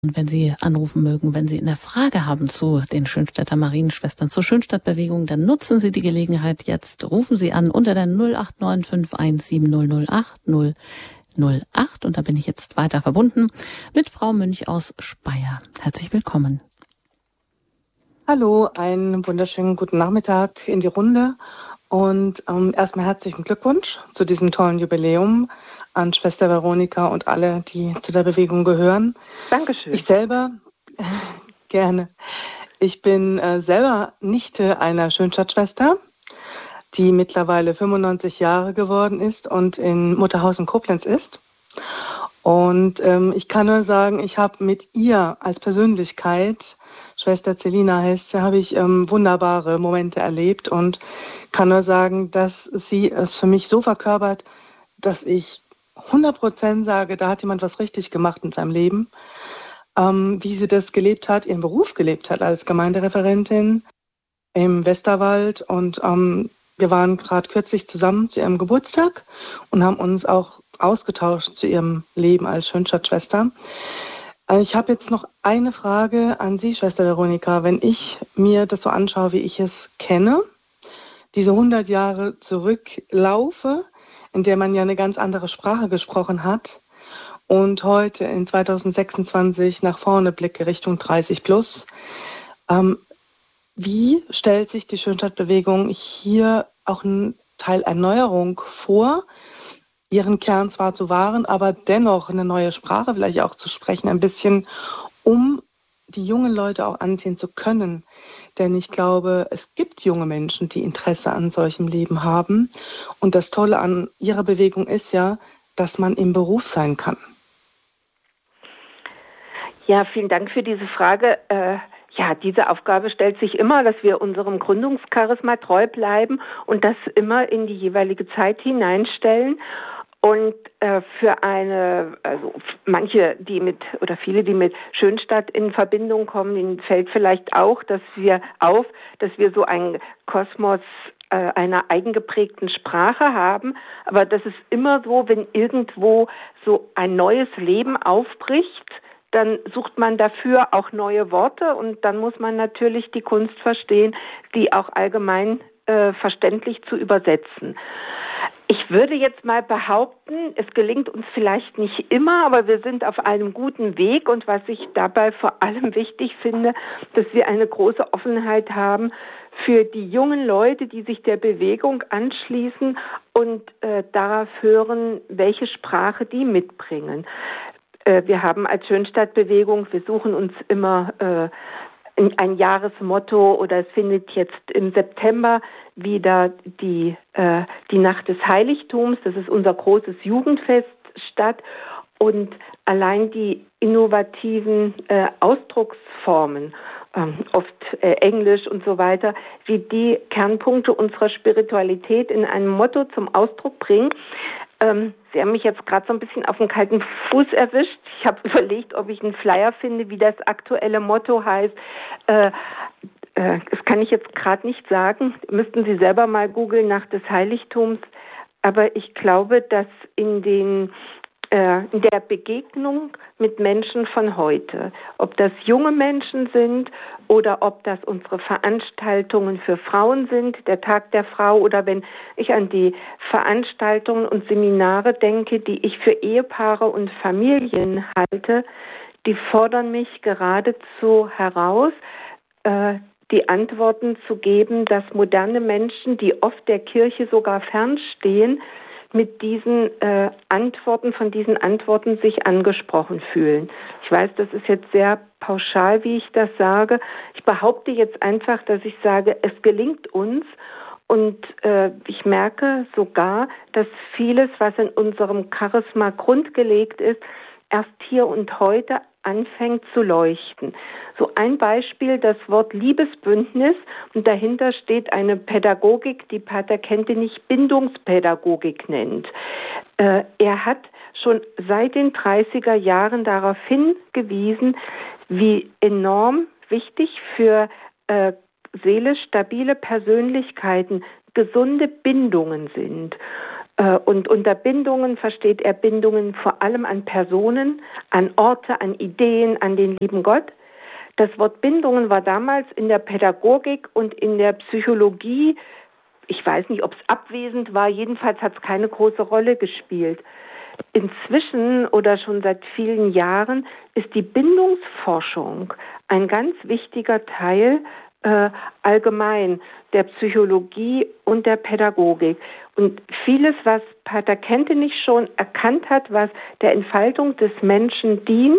Und wenn Sie anrufen mögen, wenn Sie eine Frage haben zu den Schönstädter Marienschwestern, zur Schönstadtbewegung, dann nutzen Sie die Gelegenheit jetzt. Rufen Sie an unter der 089517008008. Und da bin ich jetzt weiter verbunden mit Frau Münch aus Speyer. Herzlich willkommen. Hallo, einen wunderschönen guten Nachmittag in die Runde. Und erstmal herzlichen Glückwunsch zu diesem tollen Jubiläum an Schwester Veronika und alle, die zu der Bewegung gehören. Dankeschön. Ich selber, gerne. Ich bin selber Nichte einer Schönstadtschwester, die mittlerweile 95 Jahre geworden ist und in Mutterhausen Koblenz ist. Und ich kann nur sagen, ich habe mit ihr als Persönlichkeit, Schwester Celina heißt, habe ich wunderbare Momente erlebt und kann nur sagen, dass sie es für mich so verkörpert, dass ich 100% sage, da hat jemand was richtig gemacht in seinem Leben. Wie sie das gelebt hat, ihren Beruf gelebt hat als Gemeindereferentin im Westerwald. Und wir waren gerade kürzlich zusammen zu ihrem Geburtstag und haben uns auch ausgetauscht zu ihrem Leben als Schönstadtschwester. Ich habe jetzt noch eine Frage an Sie, Schwester Veronika. Wenn ich mir das so anschaue, wie ich es kenne, diese 100 Jahre zurücklaufe, in der man ja eine ganz andere Sprache gesprochen hat und heute in 2026 nach vorne blicke Richtung 30 plus. Wie stellt sich die Schönstadtbewegung hier auch einen Teil Erneuerung vor, ihren Kern zwar zu wahren, aber dennoch eine neue Sprache vielleicht auch zu sprechen, ein bisschen, um die jungen Leute auch anziehen zu können? Denn ich glaube, es gibt junge Menschen, die Interesse an solchem Leben haben. Und das Tolle an ihrer Bewegung ist ja, dass man im Beruf sein kann. Ja, vielen Dank für diese Frage. Ja, diese Aufgabe stellt sich immer, dass wir unserem Gründungscharisma treu bleiben und das immer in die jeweilige Zeit hineinstellen. Und für manche, die viele, die mit Schönstadt in Verbindung kommen, ihnen fällt vielleicht auch, dass wir so einen Kosmos einer eigengeprägten Sprache haben. Aber das ist immer so, wenn irgendwo so ein neues Leben aufbricht, dann sucht man dafür auch neue Worte und dann muss man natürlich die Kunst verstehen, die auch allgemein verständlich zu übersetzen. Ich würde jetzt mal behaupten, es gelingt uns vielleicht nicht immer, aber wir sind auf einem guten Weg. Und was ich dabei vor allem wichtig finde, dass wir eine große Offenheit haben für die jungen Leute, die sich der Bewegung anschließen und darauf hören, welche Sprache die mitbringen. Wir haben als Schönstadtbewegung, wir suchen uns immer ein Jahresmotto, oder es findet jetzt im September wieder die Nacht des Heiligtums, das ist unser großes Jugendfest, statt. Und allein die innovativen Ausdrucksformen, oft Englisch und so weiter, wie die Kernpunkte unserer Spiritualität in einem Motto zum Ausdruck bringen. Sie haben mich jetzt gerade so ein bisschen auf den kalten Fuß erwischt. Ich habe überlegt, ob ich einen Flyer finde, wie das aktuelle Motto heißt. Das kann ich jetzt gerade nicht sagen. Müssten Sie selber mal googeln nach des Heiligtums. Aber ich glaube, dass in der Begegnung mit Menschen von heute, ob das junge Menschen sind oder ob das unsere Veranstaltungen für Frauen sind, der Tag der Frau, oder wenn ich an die Veranstaltungen und Seminare denke, die ich für Ehepaare und Familien halte, die fordern mich geradezu heraus, die Antworten zu geben, dass moderne Menschen, die oft der Kirche sogar fernstehen, mit diesen von diesen Antworten sich angesprochen fühlen. Ich weiß, das ist jetzt sehr pauschal, wie ich das sage. Ich behaupte jetzt einfach, dass ich sage, es gelingt uns. Und ich merke sogar, dass vieles, was in unserem Charisma grundgelegt ist, erst hier und heute anfängt zu leuchten. So ein Beispiel, das Wort Liebesbündnis, und dahinter steht eine Pädagogik, die Pater Kentenich Bindungspädagogik nennt. Er hat schon seit den 30er Jahren darauf hingewiesen, wie enorm wichtig für seelisch stabile Persönlichkeiten gesunde Bindungen sind. Und unter Bindungen versteht er Bindungen vor allem an Personen, an Orte, an Ideen, an den lieben Gott. Das Wort Bindungen war damals in der Pädagogik und in der Psychologie, ich weiß nicht, ob es abwesend war, jedenfalls hat es keine große Rolle gespielt. Inzwischen oder schon seit vielen Jahren ist die Bindungsforschung ein ganz wichtiger Teil allgemein der Psychologie und der Pädagogik. Und vieles, was Pater Kentenich schon erkannt hat, was der Entfaltung des Menschen dient,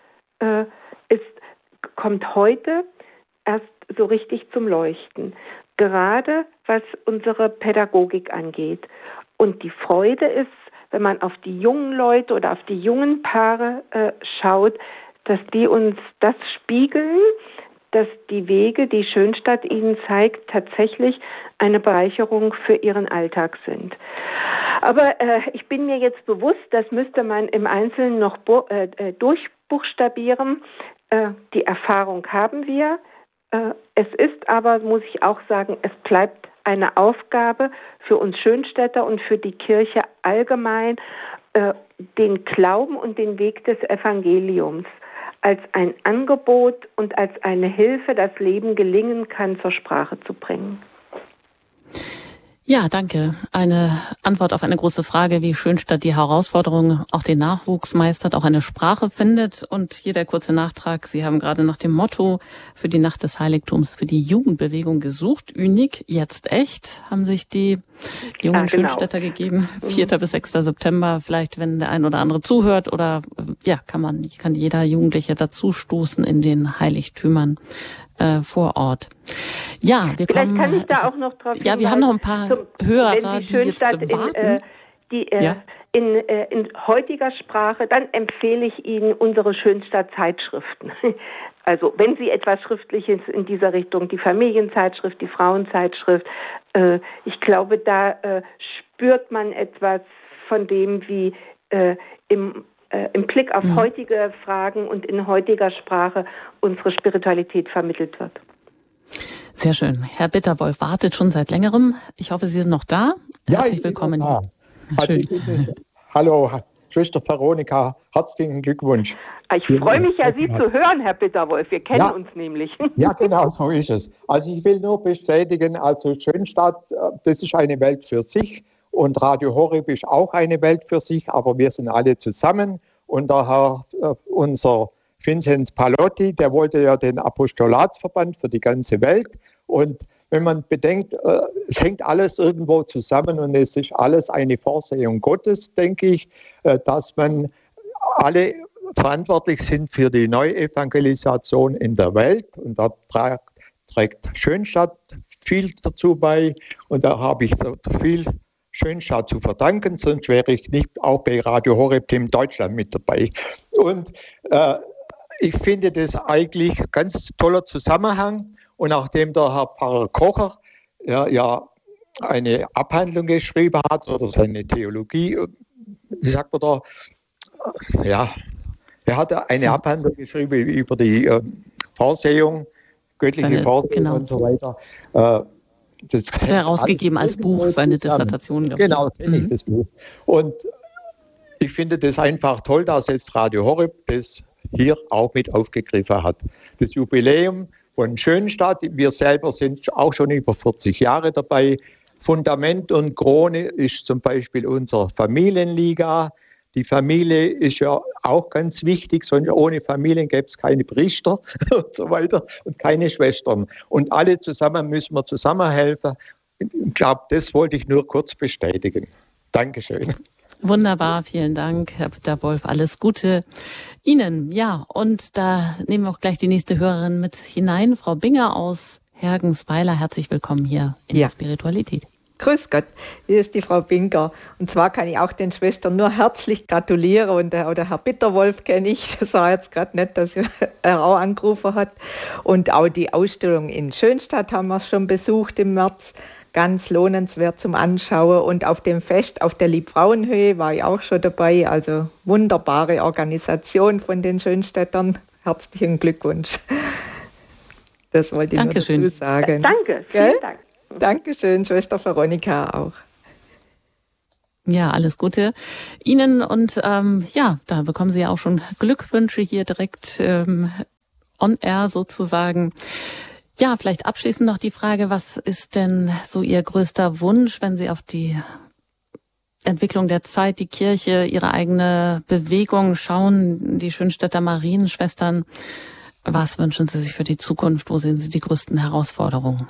kommt heute erst so richtig zum Leuchten. Gerade was unsere Pädagogik angeht. Und die Freude ist, wenn man auf die jungen Leute oder auf die jungen Paare schaut, dass die uns das spiegeln, dass die Wege, die Schönstatt ihnen zeigt, tatsächlich eine Bereicherung für ihren Alltag sind. Aber ich bin mir jetzt bewusst, das müsste man im Einzelnen noch durchbuchstabieren. Die Erfahrung haben wir. Es ist aber, muss ich auch sagen, es bleibt eine Aufgabe für uns Schönstädter und für die Kirche allgemein, den Glauben und den Weg des Evangeliums als ein Angebot und als eine Hilfe, das Leben gelingen kann, zur Sprache zu bringen. Ja, danke. Eine Antwort auf eine große Frage, wie Schönstatt die Herausforderung auch den Nachwuchs meistert, auch eine Sprache findet. Und hier der kurze Nachtrag. Sie haben gerade nach dem Motto für die Nacht des Heiligtums für die Jugendbewegung gesucht. Unique, jetzt echt, haben sich die jungen Schönstädter gegeben. 4. bis 6. September. Vielleicht, wenn der ein oder andere zuhört oder kann jeder Jugendliche dazu stoßen in den Heiligtümern vor Ort. Ja, wir Vielleicht kann ich da auch noch drauf hinweisen. Ja, wir haben noch ein paar Hörer, die jetzt warten. In heutiger Sprache, dann empfehle ich Ihnen unsere Schönstatt-Zeitschriften. Also wenn Sie etwas Schriftliches in dieser Richtung, die Familienzeitschrift, die Frauenzeitschrift, ich glaube, da spürt man etwas von dem, wie im Blick auf heutige Fragen und in heutiger Sprache unsere Spiritualität vermittelt wird. Sehr schön. Herr Bitterwolf wartet schon seit längerem. Ich hoffe, Sie sind noch da. Herzlich willkommen. Schön. Hallo, Schwester Veronika, herzlichen Glückwunsch. Ich freue mich ja, Sie zu hören, Herr Bitterwolf. Wir kennen uns nämlich. Ja, genau, so ist es. Also ich will nur bestätigen, also Schönstatt, das ist eine Welt für sich. Und Radio Horeb ist auch eine Welt für sich, aber wir sind alle zusammen. Und daher unser Vinzenz Palotti, der wollte ja den Apostolatsverband für die ganze Welt. Und wenn man bedenkt, es hängt alles irgendwo zusammen und es ist alles eine Vorsehung Gottes, denke ich, dass man alle verantwortlich sind für die Neuevangelisation in der Welt. Und da trägt Schönstatt viel dazu bei. Und da habe ich viel Schönstatt zu verdanken, sonst wäre ich nicht auch bei Radio Horeb Team Deutschland mit dabei. Und ich finde das eigentlich ganz toller Zusammenhang. Und nachdem der Herr Pfarrer Kocher ja eine Abhandlung geschrieben hat oder seine Theologie, wie sagt man da, er hat eine Abhandlung geschrieben über die Vorsehung, göttliche Vorsehung und so weiter. Das hat er herausgegeben als Buch, seine Dissertation. Genau, kenne ich das Buch. Und ich finde das einfach toll, dass jetzt Radio Horeb das hier auch mit aufgegriffen hat. Das Jubiläum von Schönstatt, wir selber sind auch schon über 40 Jahre dabei. Fundament und Krone ist zum Beispiel unsere Familienliga. Die Familie ist ja auch ganz wichtig, sondern ohne Familien gäbe es keine Priester und so weiter und keine Schwestern. Und alle zusammen müssen wir zusammenhelfen. Ich glaube, das wollte ich nur kurz bestätigen. Dankeschön. Wunderbar, vielen Dank, Herr Bitterwolf. Alles Gute Ihnen. Ja, und da nehmen wir auch gleich die nächste Hörerin mit hinein. Frau Binger aus Hergensweiler, herzlich willkommen hier in der Spiritualität. Grüß Gott, hier ist die Frau Binker. Und zwar kann ich auch den Schwestern nur herzlich gratulieren. Und der Herr Bitterwolf kenne ich, das war jetzt gerade nett, dass er auch angerufen hat. Und auch die Ausstellung in Schönstatt haben wir schon besucht im März. Ganz lohnenswert zum Anschauen. Und auf dem Fest auf der Liebfrauenhöhe war ich auch schon dabei. Also wunderbare Organisation von den Schönstädtern. Herzlichen Glückwunsch. Das wollte ich nur dazu sagen. Danke, vielen Dank. Dankeschön, Schwester Veronika auch. Ja, alles Gute Ihnen und da bekommen Sie ja auch schon Glückwünsche hier direkt on air sozusagen. Ja, vielleicht abschließend noch die Frage, was ist denn so Ihr größter Wunsch, wenn Sie auf die Entwicklung der Zeit, die Kirche, Ihre eigene Bewegung schauen, die Schönstädter Marienschwestern? Was wünschen Sie sich für die Zukunft? Wo sehen Sie die größten Herausforderungen?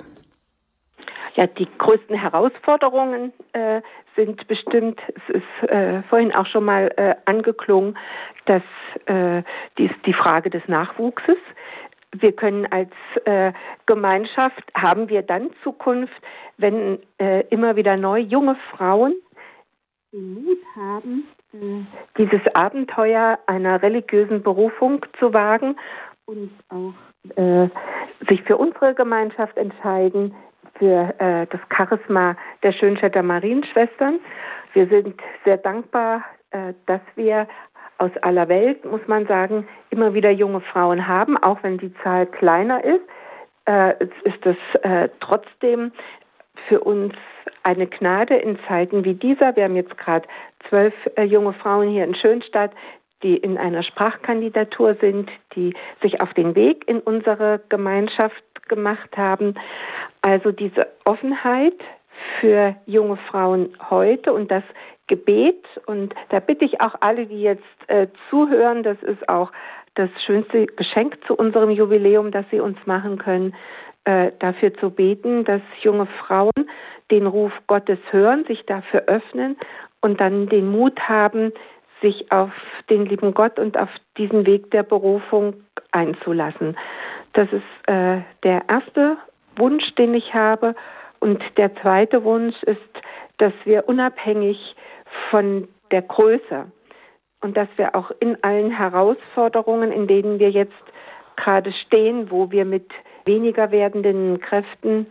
Ja, die größten Herausforderungen sind bestimmt, es ist vorhin auch schon mal angeklungen, dass die Frage des Nachwuchses. Wir können als Gemeinschaft, haben wir dann Zukunft, wenn immer wieder neu junge Frauen den Mut haben, dieses Abenteuer einer religiösen Berufung zu wagen und auch sich für unsere Gemeinschaft entscheiden, für das Charisma der Schönstädter Marienschwestern. Wir sind sehr dankbar, dass wir aus aller Welt, muss man sagen, immer wieder junge Frauen haben, auch wenn die Zahl kleiner ist. Ist es trotzdem für uns eine Gnade in Zeiten wie dieser. Wir haben jetzt gerade 12 junge Frauen hier in Schönstadt, die in einer Sprachkandidatur sind, die sich auf den Weg in unsere Gemeinschaft gemacht haben. Also diese Offenheit für junge Frauen heute und das Gebet. Und da bitte ich auch alle, die jetzt zuhören, das ist auch das schönste Geschenk zu unserem Jubiläum, das Sie uns machen können, dafür zu beten, dass junge Frauen den Ruf Gottes hören, sich dafür öffnen und dann den Mut haben, sich auf den lieben Gott und auf diesen Weg der Berufung einzulassen. Das ist der erste Wunsch, den ich habe. Und der zweite Wunsch ist, dass wir unabhängig von der Größe und dass wir auch in allen Herausforderungen, in denen wir jetzt gerade stehen, wo wir mit weniger werdenden Kräften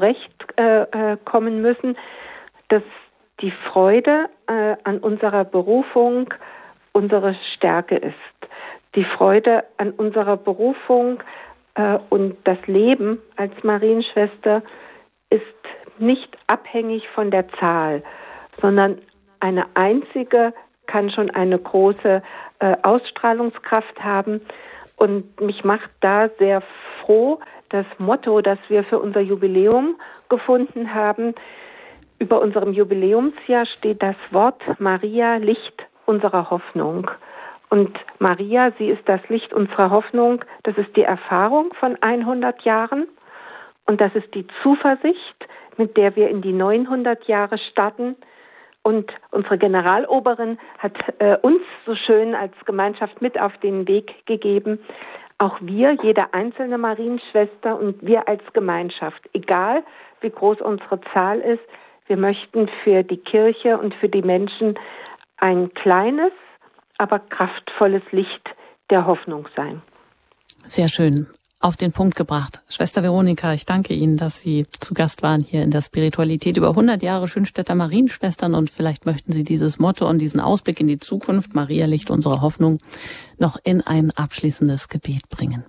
zurechtkommen müssen, dass die Freude an unserer Berufung unsere Stärke ist. Die Freude an unserer Berufung und das Leben als Marienschwester ist nicht abhängig von der Zahl, sondern eine einzige kann schon eine große Ausstrahlungskraft haben. Und mich macht da sehr froh das Motto, das wir für unser Jubiläum gefunden haben. Über unserem Jubiläumsjahr steht das Wort Maria, Licht unserer Hoffnung. Und Maria, sie ist das Licht unserer Hoffnung. Das ist die Erfahrung von 100 Jahren. Und das ist die Zuversicht, mit der wir in die 900 Jahre starten. Und unsere Generaloberin hat uns so schön als Gemeinschaft mit auf den Weg gegeben. Auch wir, jede einzelne Marienschwester und wir als Gemeinschaft, egal wie groß unsere Zahl ist, wir möchten für die Kirche und für die Menschen ein kleines, aber kraftvolles Licht der Hoffnung sein. Sehr schön. Auf den Punkt gebracht. Schwester Veronika, ich danke Ihnen, dass Sie zu Gast waren hier in der Spiritualität über 100 Jahre Schönstädter Marienschwestern und vielleicht möchten Sie dieses Motto und diesen Ausblick in die Zukunft, Maria, Licht unserer Hoffnung, noch in ein abschließendes Gebet bringen.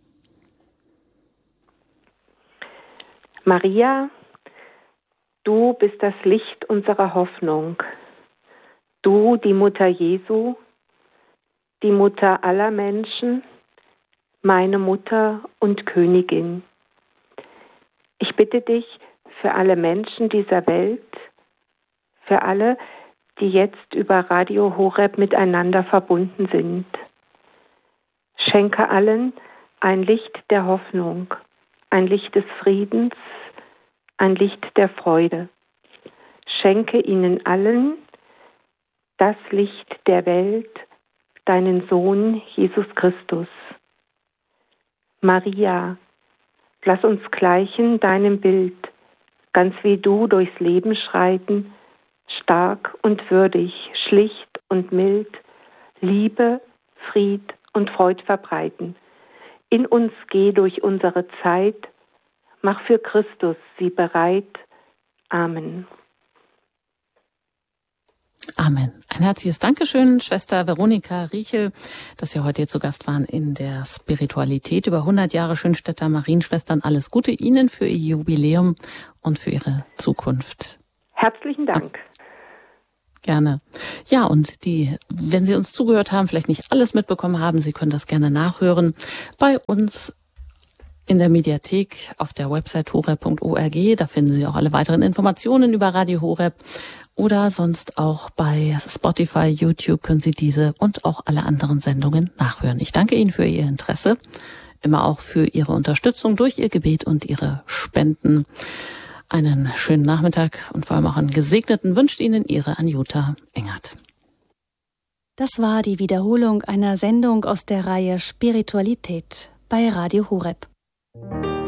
Maria, du bist das Licht unserer Hoffnung. Du, die Mutter Jesu, die Mutter aller Menschen, meine Mutter und Königin. Ich bitte dich für alle Menschen dieser Welt, für alle, die jetzt über Radio Horeb miteinander verbunden sind. Schenke allen ein Licht der Hoffnung, ein Licht des Friedens, ein Licht der Freude. Schenke ihnen allen das Licht der Welt, deinen Sohn Jesus Christus. Maria, lass uns gleichen deinem Bild, ganz wie du durchs Leben schreiten, stark und würdig, schlicht und mild, Liebe, Fried und Freud verbreiten. In uns geh durch unsere Zeit, mach für Christus sie bereit. Amen. Amen. Ein herzliches Dankeschön, Schwester Veronika Riechel, dass Sie heute hier zu Gast waren in der Spiritualität über 100 Jahre Schönstädter Marienschwestern. Alles Gute Ihnen für Ihr Jubiläum und für Ihre Zukunft. Herzlichen Dank. Gerne. Ja, und wenn Sie uns zugehört haben, vielleicht nicht alles mitbekommen haben, Sie können das gerne nachhören bei uns in der Mediathek auf der Website horeb.org. Da finden Sie auch alle weiteren Informationen über Radio Horeb. Oder sonst auch bei Spotify, YouTube können Sie diese und auch alle anderen Sendungen nachhören. Ich danke Ihnen für Ihr Interesse, immer auch für Ihre Unterstützung durch Ihr Gebet und Ihre Spenden. Einen schönen Nachmittag und vor allem auch einen gesegneten wünscht Ihnen Ihre Anjuta Engert. Das war die Wiederholung einer Sendung aus der Reihe Spiritualität bei Radio Horeb.